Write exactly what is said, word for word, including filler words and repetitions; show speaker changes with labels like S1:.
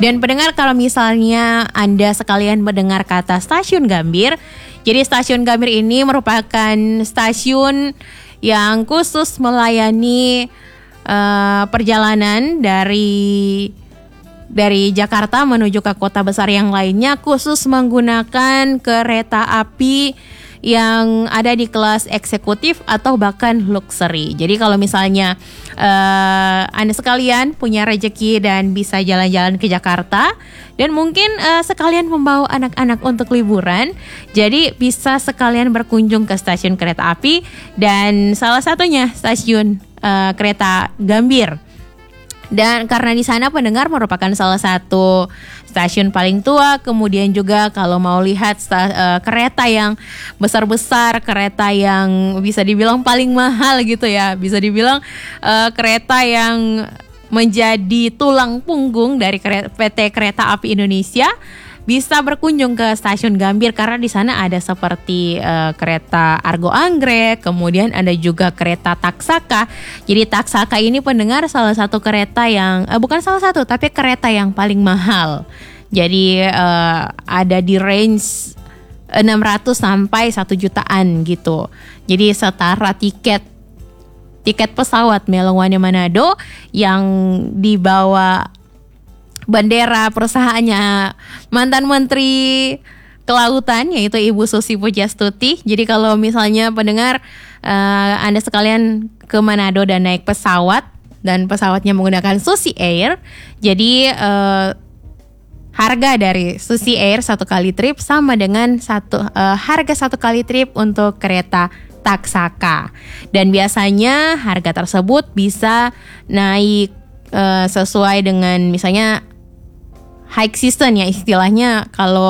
S1: Dan pendengar, kalau misalnya Anda sekalian mendengar kata stasiun Gambir, jadi stasiun Gambir ini merupakan stasiun yang khusus melayani uh, perjalanan dari dari Jakarta menuju ke kota besar yang lainnya, khusus menggunakan kereta api yang ada di kelas eksekutif atau bahkan luxury. Jadi kalau misalnya uh, Anda sekalian punya rezeki dan bisa jalan-jalan ke Jakarta dan mungkin uh, sekalian membawa anak-anak untuk liburan, jadi bisa sekalian berkunjung ke stasiun kereta api dan salah satunya stasiun uh, kereta Gambir. Dan karena di sana pendengar merupakan salah satu stasiun paling tua, kemudian juga kalau mau lihat sta, uh, kereta yang besar-besar, kereta yang bisa dibilang paling mahal gitu ya, bisa dibilang uh, kereta yang menjadi tulang punggung dari P T Kereta Api Indonesia, bisa berkunjung ke stasiun Gambir karena di sana ada seperti uh, kereta Argo Anggrek, kemudian ada juga kereta Taksaka. Jadi Taksaka ini pendengar salah satu kereta yang uh, bukan salah satu tapi kereta yang paling mahal. Jadi uh, ada di range enam ratus sampai satu jutaan gitu. Jadi setara tiket tiket pesawat Melongwane Manado yang dibawa bendera perusahaannya mantan Menteri Kelautan yaitu Ibu Susi Pujastuti. Jadi kalau misalnya pendengar uh, Anda sekalian ke Manado dan naik pesawat dan pesawatnya menggunakan Susi Air, jadi uh, harga dari Susi Air satu kali trip sama dengan satu uh, harga satu kali trip untuk kereta Taksaka. Dan biasanya harga tersebut bisa naik uh, sesuai dengan misalnya high season ya istilahnya. Kalau